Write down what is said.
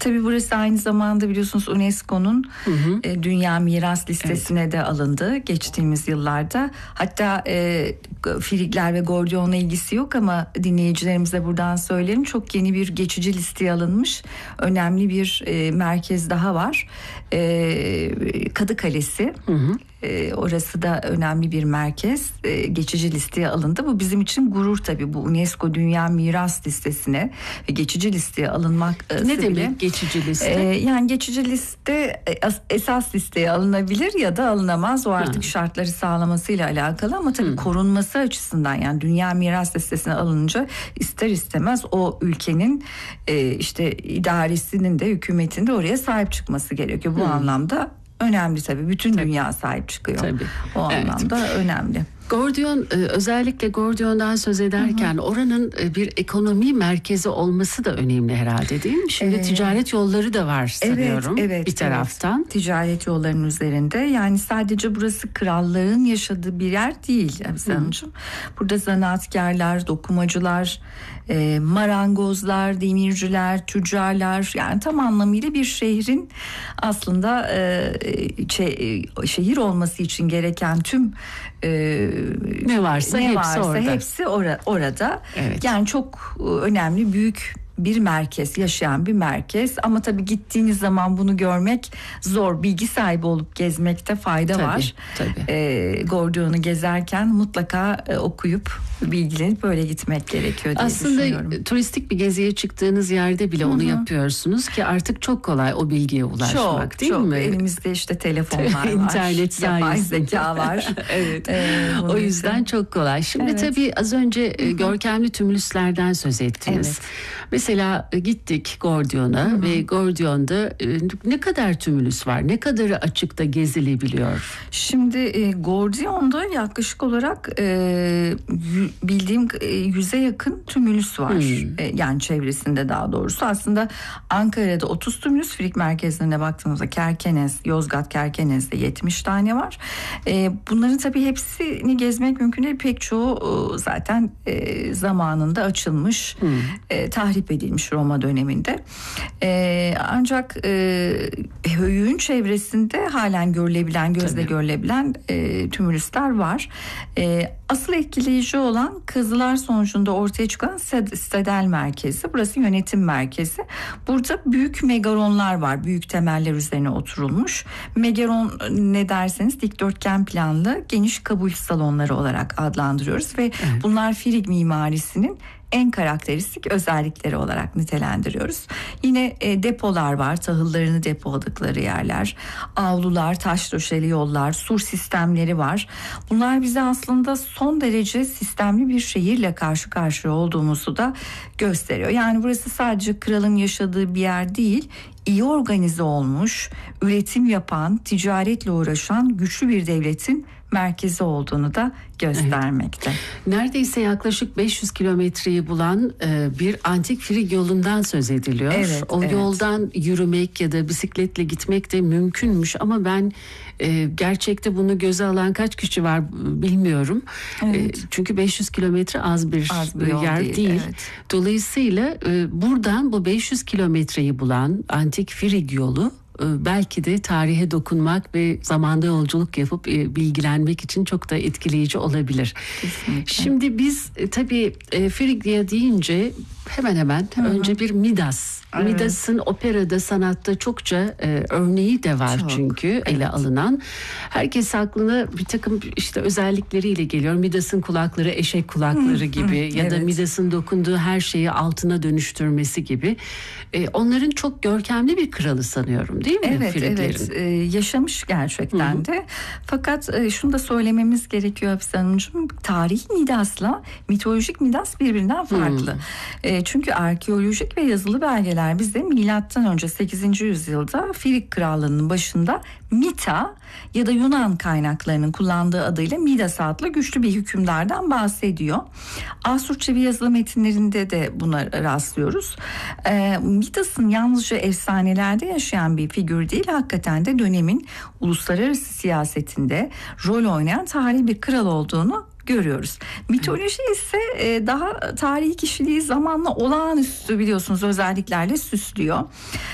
Tabii burası aynı zamanda biliyorsunuz UNESCO'nun Dünya Miras Listesi'ne de alındı geçtiğimiz yıllarda. Hatta Frigler ve Gordion'la ilgisi yok ama dinleyicilerimize buradan söylerim. Çok yeni bir geçici listeye alınmış önemli bir merkez daha var. Kadı Kalesi. Orası da önemli bir merkez. Geçici listeye alındı. Bu bizim için gurur tabii. Bu UNESCO Dünya Miras Listesi'ne geçici listeye alınmak. Ne demek geçici liste? Yani geçici liste esas listeye alınabilir ya da alınamaz. O artık şartları sağlamasıyla alakalı ama tabii korunması açısından, yani Dünya Miras Listesi'ne alınınca ister istemez o ülkenin işte idaresinin de hükümetin de oraya sahip çıkması gerekiyor. Bu anlamda önemli tabii. Bütün dünya sahip çıkıyor. Tabii. O anlamda önemli. Gordion, özellikle Gordion'dan söz ederken oranın bir ekonomi merkezi olması da önemli herhalde, değil mi? Şimdi ticaret yolları da var sanıyorum bir taraftan. Evet. Ticaret yollarının üzerinde, yani sadece burası kralların yaşadığı bir yer değil Hanımcığım. Burada zanaatkarlar, dokumacılar, marangozlar, demirciler, tüccarlar, yani tam anlamıyla bir şehrin aslında şehir olması için gereken tüm ne varsa hepsi orada. Evet. Yani çok önemli, büyük bir merkez, yaşayan bir merkez. Ama tabii gittiğiniz zaman bunu görmek zor. Bilgi sahibi olup gezmekte fayda var. Tabii. Gordion'u gezerken mutlaka okuyup bilgilenip böyle gitmek gerekiyor diye düşünüyorum. Aslında turistik bir geziye çıktığınız yerde bile onu yapıyorsunuz ki artık çok kolay o bilgiye ulaşmak, değil mi? Elimizde işte telefonlar var. İnternet sayesinde. Yapay zeka var. Evet. O yüzden çok kolay. Şimdi tabii az önce görkemli tümülüslerden söz ettiniz. Mesela gittik Gordion'a ve Gordion'da ne kadar tümülüs var? Ne kadarı açıkta gezilebiliyor? Şimdi Gordion'da yaklaşık olarak bildiğim 100'e yakın tümülüs var. Yani çevresinde daha doğrusu. Aslında Ankara'da 30 tümülüs, Frig merkezlerine baktığımızda Kerkenes, Yozgat Kerkenes'de 70 tane var. Bunların tabii hepsini gezmek mümkün değil. Pek çoğu zaten zamanında açılmış, tahrip edilmiş Roma döneminde. Ancak höyüğün çevresinde halen görülebilen, gözle görülebilen tümülüsler var. Asıl etkileyici olan kazılar sonucunda ortaya çıkan Stadel merkezi. Burası yönetim merkezi. Burada büyük megaronlar var. Büyük temeller üzerine oturulmuş. Megaron ne derseniz dikdörtgen planlı geniş kabul salonları olarak adlandırıyoruz ve bunlar Frig mimarisinin en karakteristik özellikleri olarak nitelendiriyoruz. Yine depolar var, tahıllarını depoladıkları yerler, avlular, taş döşeli yollar, sur sistemleri var. Bunlar bize aslında son derece sistemli bir şehirle karşı karşıya olduğumuzu da gösteriyor. Yani burası sadece kralın yaşadığı bir yer değil, iyi organize olmuş, üretim yapan, ticaretle uğraşan güçlü bir devletin merkezi olduğunu da göstermekte. Neredeyse yaklaşık 500 kilometreyi bulan bir antik Frig yolundan söz ediliyor. O yoldan yürümek ya da bisikletle gitmek de mümkünmüş ama ben gerçekte bunu göze alan kaç kişi var bilmiyorum. Çünkü 500 kilometre az bir yer değil. Dolayısıyla buradan bu 500 kilometreyi bulan antik Frig yolu belki de tarihe dokunmak ve zamanda yolculuk yapıp bilgilenmek için çok da etkileyici olabilir. Kesinlikle. Şimdi biz tabii Frigya deyince hemen önce bir Midas. Midas'ın operada, sanatta çokça örneği de var çünkü ele alınan. Herkes aklına bir takım işte özellikleriyle geliyor. Midas'ın kulakları eşek kulakları gibi ya da Midas'ın dokunduğu her şeyi altına dönüştürmesi gibi. Onların çok görkemli bir kralı sanıyorum, değil mi? Evet. Yaşamış gerçekten de. Fakat şunu da söylememiz gerekiyor Hafize Hanımcığım. Tarihi Midas'la mitolojik Midas birbirinden farklı. Çünkü arkeolojik ve yazılı belgeler bize milattan önce 8. yüzyılda Frig Krallığı'nın başında Mita ya da Yunan kaynaklarının kullandığı adıyla Midas adlı güçlü bir hükümdardan bahsediyor. Asurçevi yazılı metinlerinde de buna rastlıyoruz. Midas'ın yalnızca efsanelerde yaşayan bir figür değil, hakikaten de dönemin uluslararası siyasetinde rol oynayan tarihi bir kral olduğunu görüyoruz. Mitoloji ise daha tarihi kişiliği zamanla olağanüstü biliyorsunuz özelliklerle süslüyor.